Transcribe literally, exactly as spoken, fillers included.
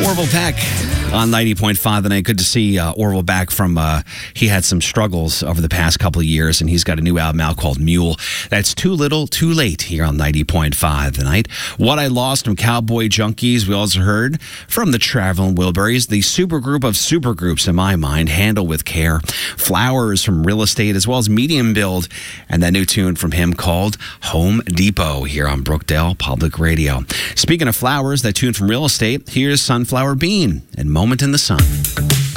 Orville Peck on ninety point five tonight. Good to see uh, Orville back from, uh, he had some struggles over the past couple of years, and he's got a new album out called Mule. That's Too Little, Too Late here on ninety point five tonight. What I Lost from Cowboy Junkies. We also heard from the Traveling Wilburys, the supergroup of supergroups in my mind, Handle with Care. Flowers from Real Estate, as well as Medium Build, and that new tune from him called Home Depot here on Brookdale Public Radio. Speaking of flowers, that tune from Real Estate, here's Sunflower Bean and Moment in the Sun.